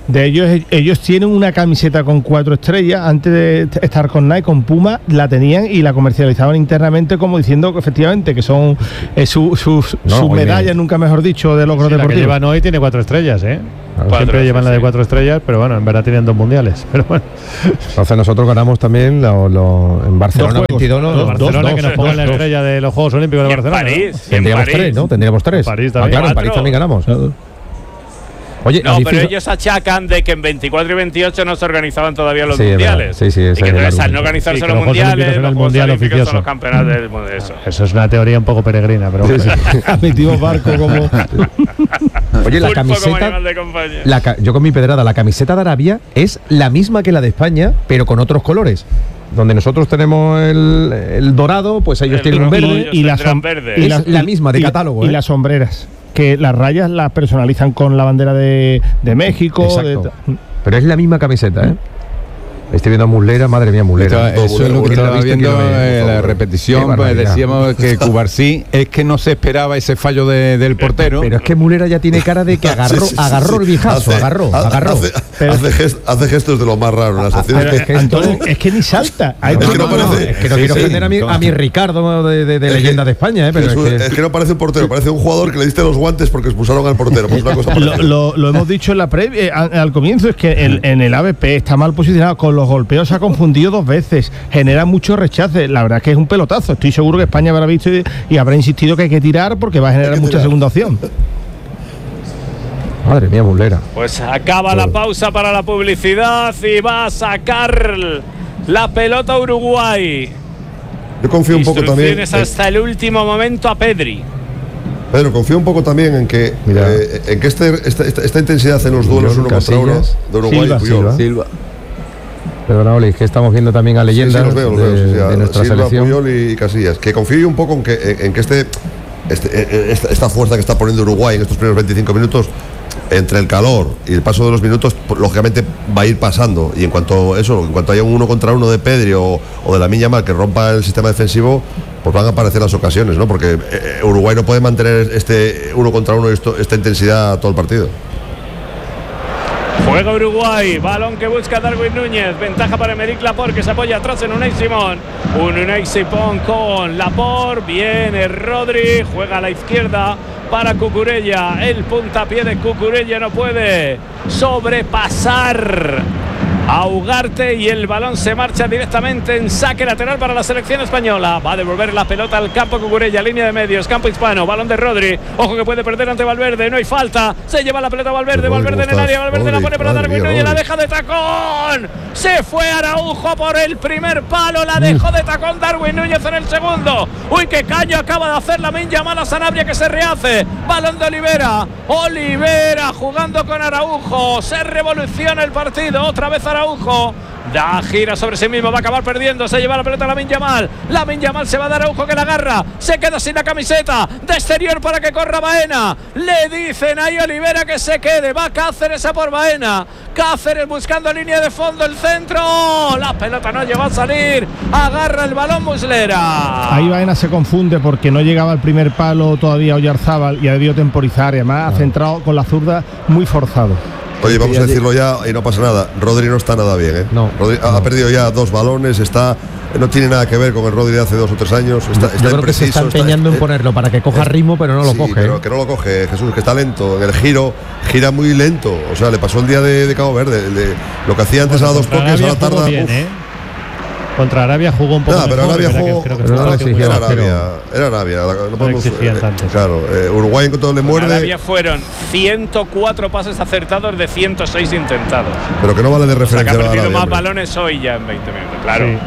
De ellos, ellos tienen una camiseta con cuatro estrellas. Antes de estar con Nike, con Puma, la tenían y la comercializaban internamente como diciendo que efectivamente que son eh, sus su, no, su medallas, nunca mejor dicho, de logros sí, deportivos. La que llevan hoy tiene cuatro estrellas, ¿eh? Cuatro, Siempre llevan sí, la de sí. cuatro estrellas, pero bueno, en verdad tienen dos mundiales. Pero bueno, Entonces nosotros ganamos también lo, lo, en Barcelona Dos juegos. veintidós, ¿no? Dos, Dos, Barcelona dos, que nos dos, pongan la dos. estrella de los Juegos Olímpicos de Y en Barcelona. París, ¿no? y en Tendríamos París. tres, ¿no? Tendríamos tres. París Ah, también. claro, en París Cuatro. también ganamos. Oye, No, ¿habéis pero fijado- ellos achacan de que en veinticuatro y veintiocho no se organizaban todavía los Sí, es verdad. mundiales. Sí, sí, ese y es que el entonces al argumento. no organizarse Sí, que los los Juegos mundiales, Olímpicos los son el Juegos mundial Olímpicos son oficioso. los campeonatos del mundo. Eso. Eso es una teoría un poco peregrina, pero bueno. Metimos barco como. Oye, la Pulpo como camiseta, animal de compañía. la ca- yo con mi pedrada, la camiseta de Arabia es la misma que la de España, pero con otros colores. Donde nosotros tenemos el, el dorado, pues ellos El tienen un rojo, verde. ellos y la tendrán som- verde. y Es la misma de y- catálogo, Y ¿eh? las sombreras. Que las rayas las personalizan con la bandera de, de México. Exacto. de- Pero es la misma camiseta, ¿eh? Estoy viendo a Muslera, madre mía, Muslera. Esto- eso es lo que Muslera, estaba ¿viste viendo que no me- en la repetición, Qué pues barbaridad. decíamos que Cubarsí es que no se esperaba ese fallo de- del portero. Pero es que Mulera ya tiene cara de que agarró, Sí, sí, sí, agarró sí. el viejazo, Hace- agarró, ha- agarró. Hace, Pero- hace gest- hace gestos de lo más raro en las acciones. Pero, Hace eh, Antonio, es que ni salta. Hay Es que- que no parece- Es que no Sí, quiero sí. ofender a mi, a mi Ricardo de, de- de Es que- leyenda de España, ¿eh? Pero es, es, un- que, es que no parece un portero, parece un jugador que le diste los guantes porque expulsaron al portero. Pues una cosa Lo, parecida. lo- lo hemos dicho en la previa, eh, al, al comienzo, es que el- en el A B P está mal posicionado, con los golpeos se ha confundido dos veces, genera mucho rechace. La verdad es que es un pelotazo. Estoy seguro que España habrá visto y, y habrá insistido que hay que tirar porque va a generar Hay que mucha tirar. segunda opción. madre mía, Mulera. Pues acaba la pausa para la publicidad y va a sacar la pelota Uruguay. Yo confío un poco también. Instrucciones en- hasta el último momento a Pedri. Pedro, confío un poco también en que, Mira. eh, en que este, esta, esta- esta intensidad en los duelos Puyol, uno contra uno Casillas, de Uruguay Silva, y Puyol. Silva. Silva. Perdona, Oli, es que estamos viendo también a Sí, sí, leyendas los veo, los veo, de, sí, sí, de a nuestra Silva, selección. Puyol y Casillas. Que confío yo un poco en, que, en, en que este, este- eh, esta, esta fuerza que está poniendo Uruguay en estos primeros veinticinco minutos, entre el calor y el paso de los minutos, pues, lógicamente va a ir pasando. Y en cuanto a eso, en cuanto haya un uno contra uno de Pedri o, o de Lamine Yamal que rompa el sistema defensivo, pues van a aparecer las ocasiones, ¿no? Porque eh, Uruguay no puede mantener este uno contra uno, esto, esta intensidad todo el partido. Juega Uruguay, balón que busca Darwin Núñez, ventaja para Emerick Laporte que se apoya atrás en Unai Simón. Un Unai Simón con Laporte, viene Rodri, juega a la izquierda para Cucurella, el puntapié de Cucurella no puede sobrepasar a Ugarte y el balón se marcha directamente en saque lateral para la selección española. Va a devolver la pelota al campo Cucurella, línea de medios, campo hispano, balón de Rodri. Ojo que puede perder ante Valverde, no hay falta. Se lleva la pelota Valverde, Rodri, Valverde en el ¿cómo área, estás? Valverde la Rodri, pone para madre Darwin mía, Núñez, la Rodri. deja de tacón. Se fue Araujo por el primer palo, la dejó de tacón Darwin Núñez en el segundo. Uy, qué caño acaba de hacer la Lamine Yamal a Sanabria que se rehace. Balón de Olivera, Olivera jugando con Araujo, se revoluciona el partido, otra vez Araujo. Da gira sobre sí mismo, va a acabar perdiendo, se lleva la pelota a Lamine Yamal. Lamine Yamal se va a dar Araujo que la agarra, se queda sin la camiseta, de exterior para que corra Baena. Le dicen ahí a Olivera que se quede, va Cáceres a por Baena. Cáceres buscando línea de fondo, el centro. La pelota no llegó a salir, agarra el balón Muslera. Ahí Baena se confunde porque no llegaba al primer palo todavía Oyarzábal y ha debido temporizar y además ha centrado con la zurda muy forzado. Oye, vamos a decirlo ya y no pasa nada. Rodri no está nada bien, ¿eh? No, Rodri ha, no. ha perdido ya dos balones, está, no tiene nada que ver con el Rodri de hace dos o tres años. Está, está Yo creo que se está impreciso, empeñando en eh, ponerlo para que coja es- ritmo, pero no lo sí, coge. Pero ¿eh? que no lo coge, Jesús, que está lento. En el giro, gira muy lento. O sea, le pasó el día de, de Cabo Verde. el de- lo que hacía antes a dos Contra toques, Arabia ahora jugó tarda. bien, uf. ¿eh? Contra Arabia jugó un poco Nada, pero mejor, Arabia verdad que jugó- creo que pero estaba no un poco- exigía. Era pero- Arabia, era Arabia. la- No podemos, exigían eh, tanto. Claro, eh, Uruguay en cuanto le Con muerde, Arabia fueron ciento cuatro pases acertados de ciento seis intentados. pero que no vale de O sea, que referencia ha a perdido Arabia. más hombre. balones hoy ya en veinte minutos, claro. Sí.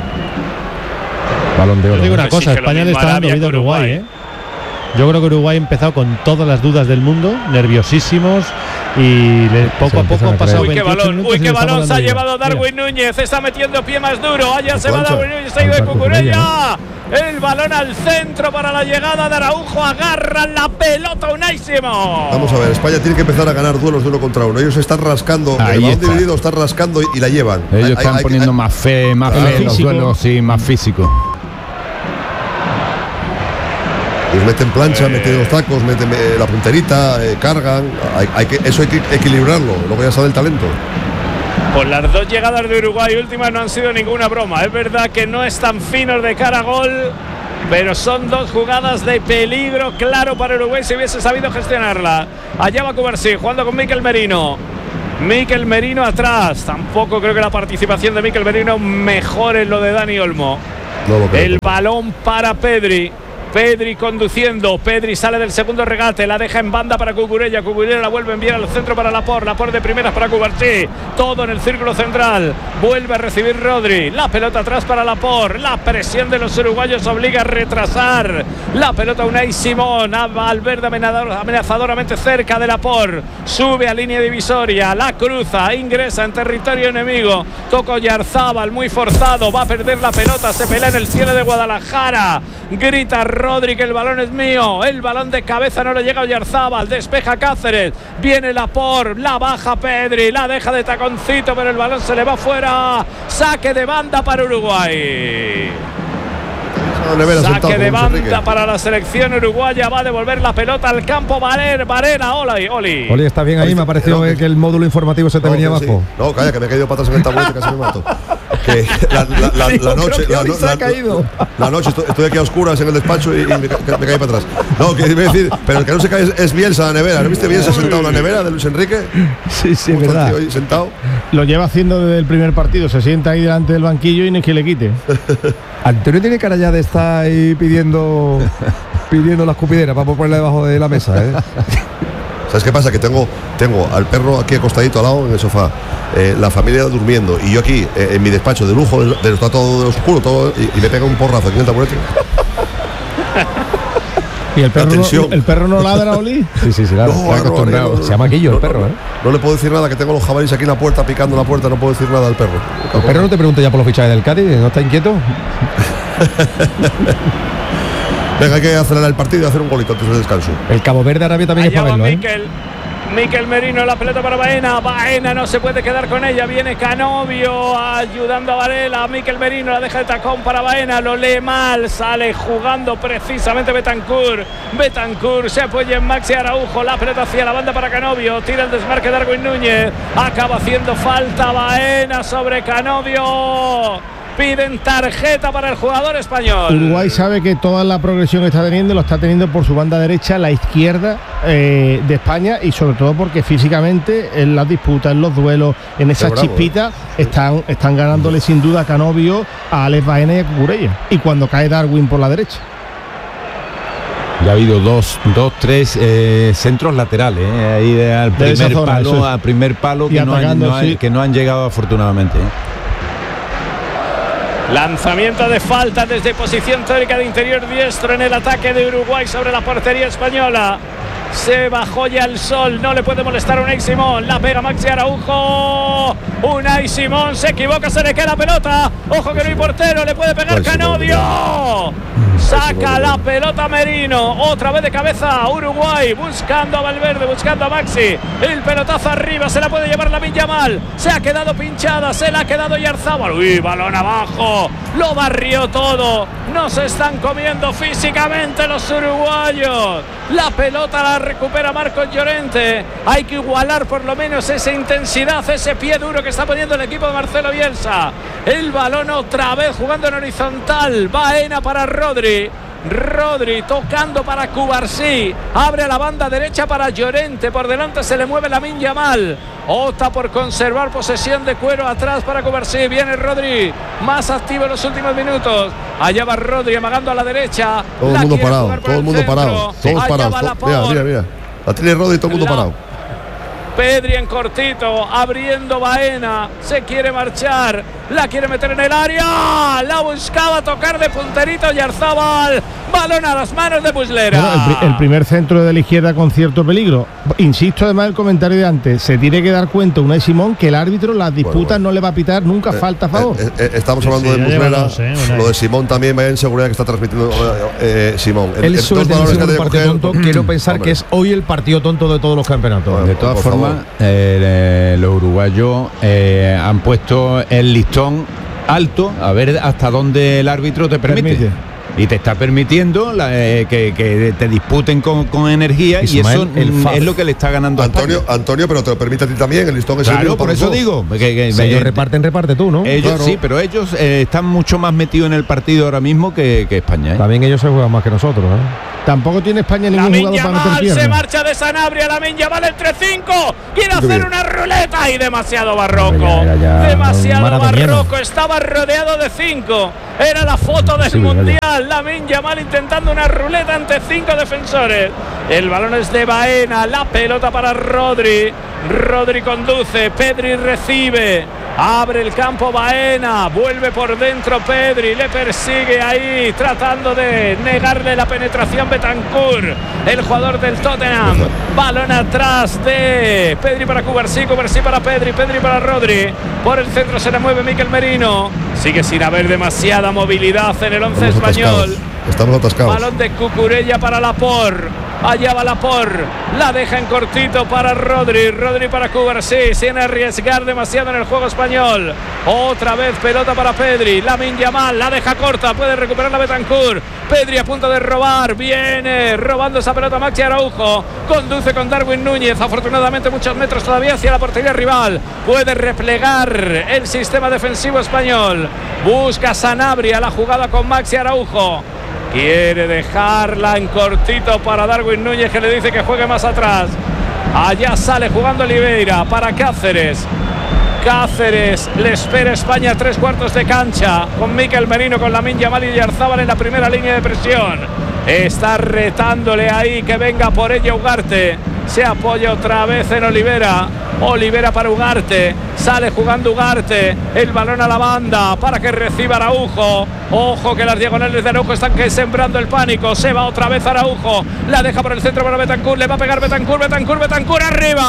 Balón de Yo oro. digo una Pues sí, cosa, que lo España le mismo está dando Arabia vida a que Uruguay, Uruguay. ¿eh? Yo creo que Uruguay ha empezado con todas las dudas del mundo, nerviosísimos y le- poco a empiezan poco a han pasado Uy, qué veintiocho balón, minutos uy, y qué le estamos balón se ha dando vida. llevado Darwin Núñez, está metiendo pie más duro, allá se va plancha. Darwin Núñez, se ha ido de Plancha Cucurella, el balón al centro para la llegada de Araujo, agarra la pelota Unai Simón. Vamos a ver, España tiene que empezar a ganar duelos de uno contra uno. Ellos están rascando, Ahí el balón está. dividido están rascando y, y la llevan. Ellos Hay- están hay- poniendo hay- más fe, más Claro. fe en los Físico. duelos, sí, más físico. Pues meten plancha, eh. meten los tacos, meten eh, la punterita, eh, cargan. Hay, hay que, eso hay que equilibrarlo. Luego ya sale el talento. Pues las dos llegadas de Uruguay últimas no han sido ninguna broma. Es verdad que no están finos de cara a gol, pero son dos jugadas de peligro claro para Uruguay si hubiese sabido gestionarla. Allá va Cubarsí, jugando con Mikel Merino. Mikel Merino atrás. Tampoco creo que la participación de Mikel Merino mejore lo de Dani Olmo. No, el balón para Pedri. Pedri conduciendo, Pedri sale del segundo regate, la deja en banda para Cucurella, Cucurella la vuelve a enviar al centro para Laporte, Laporte de primeras para Cubarsí, todo en el círculo central, vuelve a recibir Rodri, la pelota atrás para Laporte, la presión de los uruguayos obliga a retrasar, la pelota Unai Simón, a Valverde amenazadoramente cerca de Laporte, sube a línea divisoria, la cruza, ingresa en territorio enemigo, toca Oyarzábal, muy forzado, va a perder la pelota, se pelea en el cielo de Guadalajara, grita Rodri que el balón es mío, el balón de cabeza no le llega a Oyarzábal, despeja Cáceres, viene Laporte, la baja Pedri, la deja de taconcito, pero el balón se le va fuera, saque de banda para Uruguay. Saque de banda para la selección uruguaya, va a devolver la pelota al campo Varela, Varela, Oli, Oli. Oli, ¿estás bien ahí? Me ha parecido que el módulo informativo se te no, venía abajo. Sí. No, calla, que me he caído patas en el taburete, casi me mato. Que la, la, la, la noche, la, la, la, la noche estoy, estoy aquí a oscuras en el despacho y, y me, me caí para atrás. No, que iba a decir, pero el que no se cae es, es Bielsa, la nevera. ¿No viste Bielsa sentado en la nevera de Luis Enrique? Sí, sí, verdad. Hoy sentado. Lo lleva haciendo desde el primer partido, se sienta ahí delante del banquillo y no es que le quite. Antonio tiene cara ya de estar ahí pidiendo pidiendo la escupidera para ponerla debajo de la mesa, ¿eh? ¿Sabes qué pasa? Que tengo, tengo al perro aquí acostadito al lado en el sofá, eh, la familia durmiendo y yo aquí eh, en mi despacho de lujo, de, de, está todo oscuro todo, y, y me pega un porrazo aquí en el taburete. ¿Y el perro, no, el perro no ladra, Oli? Sí, sí, sí, claro. No, no, no, no, se llama Quillo el perro, ¿eh? No le puedo decir nada, que tengo los jabalíes aquí en la puerta, picando la puerta, no puedo decir nada al perro. ¿El perro no te pregunta ya por los fichajes del Cádiz? ¿No está inquieto? Venga, hay que acelerar el partido y hacer un golito antes del descanso. El Cabo Verde Arabia también allá es para verlo, ¿eh? Mikel. Mikel Merino, la pelota para Baena, Baena no se puede quedar con ella, viene Canovio ayudando a Varela, Mikel Merino la deja de tacón para Baena, lo lee mal, sale jugando precisamente Betancourt, Betancourt se apoya en Maxi Araujo, la pelota hacia la banda para Canovio, tira el desmarque de Darwin Núñez, acaba haciendo falta Baena sobre Canovio. Piden tarjeta para el jugador español. Uruguay sabe que toda la progresión que está teniendo lo está teniendo por su banda derecha, la izquierda eh, de España, y sobre todo porque físicamente en las disputas, en los duelos, en esas chispitas, eh. están, están ganándole sin duda a Canovio, a Alex Baena y a Cucurella. Y cuando cae Darwin por la derecha. Ya ha habido dos, dos tres eh, centros laterales, eh, ahí de, al, de primer zona, palo, al primer palo que no, han, no han, que no han llegado afortunadamente. Eh. Lanzamiento de falta desde posición teórica de interior diestro en el ataque de Uruguay sobre la portería española. Se bajó ya el sol, no le puede molestar a Unai Simón, la pega Maxi Araujo, Unai Simón se equivoca, se le queda la pelota, ojo que no hay portero, le puede pegar Canovio, saca la pelota Merino, otra vez de cabeza Uruguay, buscando a Valverde, buscando a Maxi, el pelotazo arriba, se la puede llevar Lamine Yamal, se ha quedado pinchada, se la ha quedado Oyarzábal, uy, balón abajo, lo barrió todo, no se están comiendo físicamente los uruguayos, la pelota la recupera Marcos Llorente, hay que igualar por lo menos esa intensidad, ese pie duro que está poniendo el equipo de Marcelo Bielsa, el balón otra vez jugando en horizontal, Baena para Rodri, Rodri tocando para Cubarsí, abre a la banda derecha para Llorente, por delante se le mueve Lamine Yamal, opta por conservar posesión de cuero atrás para Cubarsí, viene Rodri, más activo en los últimos minutos, allá va Rodri amagando a la derecha, todo el mundo parado, todo el mundo parado, todos parados, mira, mira, mira, la tiene Rodri, todo el mundo parado. Pedri en cortito, abriendo Baena, se quiere marchar, la quiere meter en el área, la buscaba tocar de punterito Oyarzábal, balón a las manos de Muslera. Bueno, el, el primer centro de la izquierda con cierto peligro. Insisto, además el comentario de antes, se tiene que dar cuenta Unai Simón que el árbitro las disputas bueno, bueno. no le va a pitar nunca eh, falta a favor. Eh, eh, estamos hablando sí, de Muslera, dos, eh, lo de Simón también, vaya en seguridad que está transmitiendo eh, Simón. Él suele tener un partido tonto, quiero pensar Hombre. que es hoy el partido tonto de todos los campeonatos. Bueno, de todas formas, eh, los uruguayos eh, han puesto el listón alto, a ver hasta dónde el árbitro te permite. permite. y te está permitiendo la, eh, que, que te disputen con, con energía Ismael, y eso el es lo que le está ganando Antonio, a España. Antonio, pero te lo permite a ti también, el listón es el Claro, mismo por para eso los dos. digo. Que, que, Si ellos eh, reparten, reparte tú, ¿no? ellos Claro. sí, pero ellos eh, están mucho más metidos en el partido ahora mismo que, que España. ¿eh? También ellos se juegan más que nosotros, ¿eh? Tampoco tiene España ningún Lamine jugador para meter Yamal piernas. se marcha de Sanabria, Lamine Yamal entre cinco, quiere hacer bien. una ruleta y demasiado barroco, Ya, ya, ya, demasiado maradoniano. barroco, estaba rodeado de cinco, era la foto del Sí, mundial, Lamine Yamal intentando una ruleta ante cinco defensores, el balón es de Baena, la pelota para Rodri, Rodri conduce, Pedri recibe, abre el campo Baena, vuelve por dentro Pedri, le persigue ahí tratando de negarle la penetración Bentancur, el jugador del Tottenham, balón atrás de Pedri para Cubarsí, Cubarsí para Pedri, Pedri para Rodri, por el centro se le mueve Mikel Merino, sigue sin haber demasiada movilidad en el once Estamos español. atascados. Estamos atascados. Balón de Cucurella para Laporte. Allá va Laporte. La deja en cortito para Rodri. Rodri para Cubarsí. Sin arriesgar demasiado en el juego español. Otra vez pelota para Pedri. Lamine Yamal la deja corta. Puede recuperar la Bentancur. Pedri a punto de robar. Viene robando esa pelota Maxi Araujo. Conduce con Darwin Núñez. Afortunadamente muchos metros todavía hacia la portería rival. Puede replegar el sistema defensivo español. Busca Sanabria la jugada con Maxi Araujo. Quiere dejarla en cortito para Darwin Núñez, que le dice que juegue más atrás. Allá sale jugando Oliveira para Cáceres. Cáceres le espera España tres cuartos de cancha con Mikel Merino, con Lamine Yamal y Yarzábal en la primera línea de presión. Está retándole ahí que venga por ella Ugarte. Se apoya otra vez en Olivera. Olivera para Ugarte. Sale jugando Ugarte. El balón a la banda para que reciba Araujo. Ojo que las diagonales de Araujo están que sembrando el pánico. Se va otra vez Araujo. La deja por el centro para Bentancur. Le va a pegar Bentancur, Bentancur, Bentancur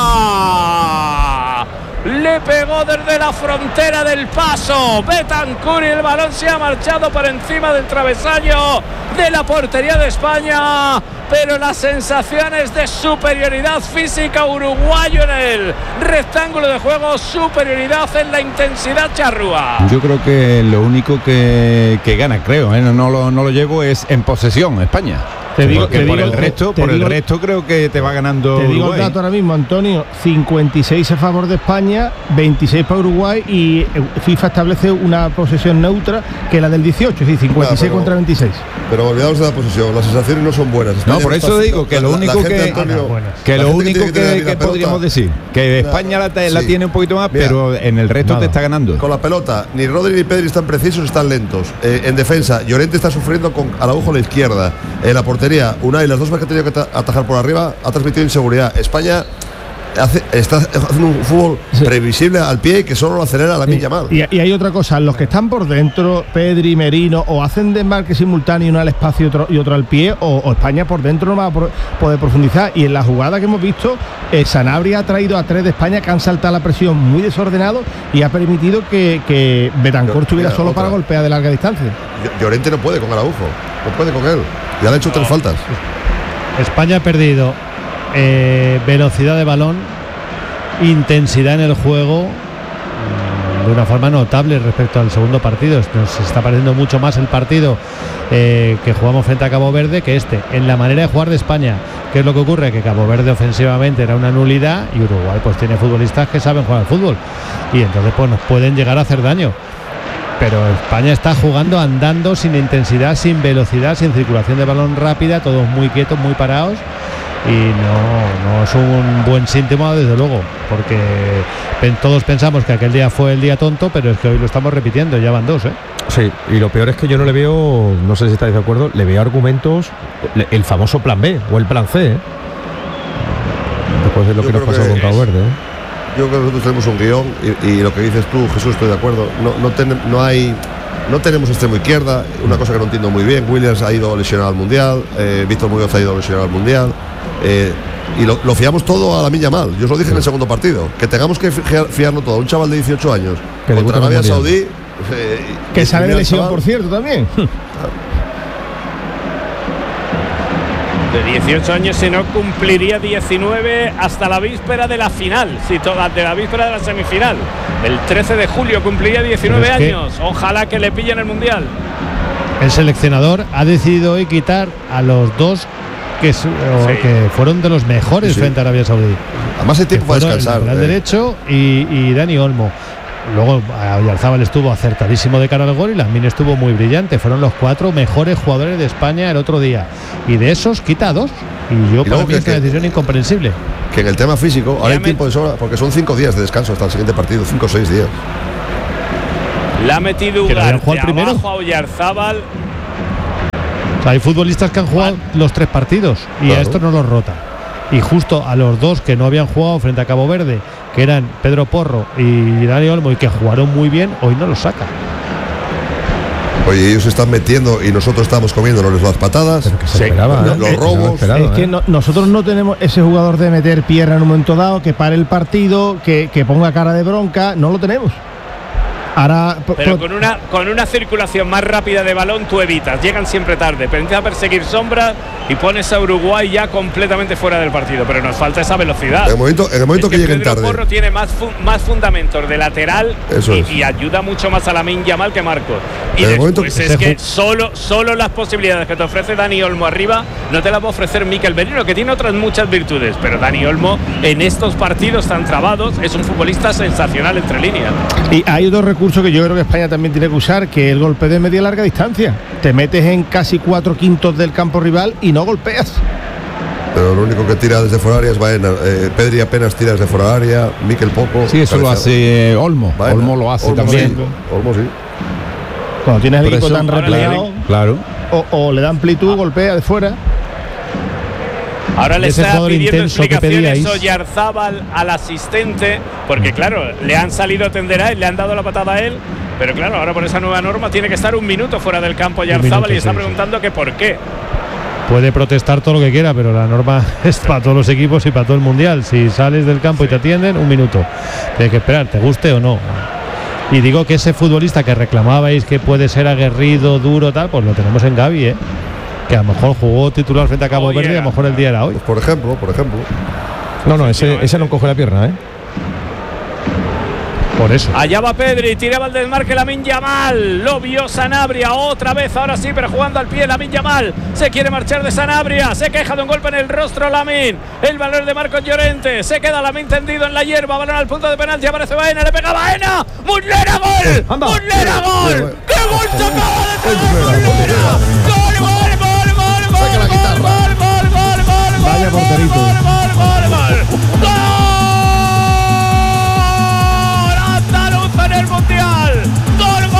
arriba. Le pegó desde la frontera del Paso Bentancur y el balón se ha marchado por encima del travesaño de la portería de España, pero las sensaciones de superioridad física uruguayo en el rectángulo de juego, superioridad en la intensidad charrúa. Yo creo que lo único que, que gana, creo, ¿eh? no, no, lo, no lo llevo, es en posesión España. Te digo, Porque te por digo, el resto, te por digo, el resto creo que te va ganando Te digo Uruguay. el dato ahora mismo, Antonio, cincuenta y seis a favor de España, veintiséis para Uruguay y FIFA establece una posesión neutra que es la del dieciocho, es decir, cincuenta y seis Claro, pero- contra veintiséis. Pero olvidamos de la posición, las sensaciones no son buenas. España No, por eso está- digo que la- lo la- único la gente, que- Antonio, Que la lo gente único tiene tener que, bien la que pelota. podríamos decir, que España la, te- la Sí. tiene un poquito más, Mira, pero en el resto nada. te está ganando. Con la pelota, ni Rodri ni Pedri están precisos, están lentos. Eh, en defensa, Llorente está sufriendo con Araujo a la izquierda. En la portería, Unai, las dos veces que ha tenido que ta- atajar por arriba, ha transmitido inseguridad. España hace, está haciendo un fútbol previsible al pie y que solo lo acelera la Lamine Yamal. Y, y hay otra cosa, los que están por dentro, Pedri, Merino, o hacen desmarque simultáneo, uno al espacio y otro, y otro al pie, o, o España por dentro no va a por- poder profundizar. Y en la jugada que hemos visto, eh, Sanabria ha traído a tres de España que han saltado la presión muy desordenado y ha permitido que, que Bentancur Pero, estuviera mira, solo otra. para golpear de larga distancia. Ll- Llorente no puede con Araujo, no puede con él. Ya le ha hecho tres faltas. España ha perdido eh, velocidad de balón, intensidad en el juego mm, de una forma notable respecto al segundo partido. Nos está pareciendo mucho más el partido eh, que jugamos frente a Cabo Verde que este, en la manera de jugar de España. ¿Qué es lo que ocurre? Que Cabo Verde ofensivamente era una nulidad y Uruguay pues tiene futbolistas que saben jugar al fútbol y entonces pues nos pueden llegar a hacer daño. Pero España está jugando andando, sin intensidad, sin velocidad, sin circulación de balón rápida, todos muy quietos, muy parados. Y no, no es un buen síntoma, desde luego, porque pen- todos pensamos que aquel día fue el día tonto, pero es que hoy lo estamos repitiendo, ya van dos, ¿eh? Sí, y lo peor es que yo no le veo, no sé si estáis de acuerdo, le veo argumentos, le- el famoso plan B o el plan C, ¿eh? Después de lo Yo que nos creo pasó que con Cabo es- Verde, ¿eh? Yo creo que nosotros tenemos un guión y, y lo que dices tú, Jesús, estoy de acuerdo. No, no, ten- no hay, no tenemos extremo izquierda, una cosa que no entiendo muy bien. Williams ha ido lesionado al Mundial, eh, Víctor Muñoz ha ido lesionado al Mundial. eh, y lo, lo fiamos todo a Lamine Yamal. Yo os lo dije en el segundo partido, que tengamos que fiar- fiarlo todo a un chaval de dieciocho años Que debuta contra en el Arabia Mundial. Saudí. eh, y- Que y sale de mira al lesión, chaval. por cierto, también. De dieciocho años, si no cumpliría diecinueve hasta la víspera de la final, si toda, de la víspera de la semifinal. El trece de julio cumpliría diecinueve Pero es que- años. Ojalá que le pillen el Mundial. el seleccionador ha decidido hoy quitar a los dos que, sí. que fueron de los mejores sí. frente a Arabia Saudí. Además el tiempo para descansar. El eh. derecho y, y Dani Olmo. Luego Oyarzábal estuvo acertadísimo de cara al gol y Lamine estuvo muy brillante. Fueron los cuatro mejores jugadores de España el otro día. Y de esos quita dos. Y yo y para mí es una decisión incomprensible. Que en el tema físico, ahora hay tiempo de sobra, porque son cinco días de descanso hasta el siguiente partido, cinco o seis días. La ha metido Ugarte abajo a Oyarzábal. O sea, hay futbolistas que han jugado ah. los tres partidos y claro. a estos no los rota. Y justo a los dos que no habían jugado frente a Cabo Verde, que eran Pedro Porro y Dani Olmo, y que jugaron muy bien, hoy no los saca. Oye, ellos se están metiendo y nosotros estamos comiéndonos las patadas, sí. esperaba, los, ¿eh? los robos. Esperado, es que ¿eh? no, nosotros no tenemos ese jugador de meter pierna en un momento dado, que pare el partido, que, que ponga cara de bronca, no lo tenemos. Ahora, pero con una con una circulación más rápida de balón tú evitas, llegan siempre tarde, pero empieza a perseguir sombras y pones a Uruguay ya completamente fuera del partido, pero nos falta esa velocidad. En el momento, en el momento es que, que lleguen Pedro tarde. Porro tiene más fu más fundamentos de lateral Eso y, es. y ayuda mucho más a Lamine Yamal que Marcos. Y en el después momento es que solo solo las posibilidades que te ofrece Dani Olmo arriba no te las va a ofrecer Mikel Merino, que tiene otras muchas virtudes, pero Dani Olmo en estos partidos tan trabados es un futbolista sensacional entre líneas. Y hay otro recurso que yo creo que España también tiene que usar, que es el golpe de media larga distancia. Te metes en casi cuatro quintos del campo rival y no golpeas. Pero lo único que tira desde fuera área es Baena. Eh, Pedri apenas tira desde fuera área, Mikel poco. Sí, eso lo hace eh, Olmo. Baena. Olmo lo hace Olmo también. Sí. Olmo sí. Cuando tienes el Por equipo eso, tan replegado, claro. O, o le da amplitud, golpea de fuera. Ahora le está pidiendo explicaciones Oyarzábal al asistente, porque claro, le han salido a tender a él, le han dado la patada a él, pero claro, ahora por esa nueva norma tiene que estar un minuto fuera del campo Oyarzábal y está sí, preguntando sí. que por qué. Puede protestar todo lo que quiera, pero la norma es para todos los equipos y para todo el mundial. Si sales del campo sí. y te atienden, un minuto. Tienes que esperar, te guste o no. Y digo que ese futbolista que reclamabais que puede ser aguerrido, duro, tal, pues lo tenemos en Gavi, ¿eh? Que a lo mejor jugó titular frente a Cabo oh, Verde y a lo mejor el día era hoy. Pues por ejemplo, por ejemplo. No, no, ese, ese no coge la pierna, ¿eh? Por eso. Allá va Pedri, tiraba el desmarque Lamine Yamal, lo vio Sanabria otra vez, ahora sí, pero jugando al pie Lamine Yamal, se quiere marchar de Sanabria, se queja de un golpe en el rostro Lamine, el valor de Marcos Llorente, se queda Lamine tendido en la hierba, balón al punto de penalti, aparece Baena, le pega Baena, Muslera, gol, Muslera, gol, qué gol tan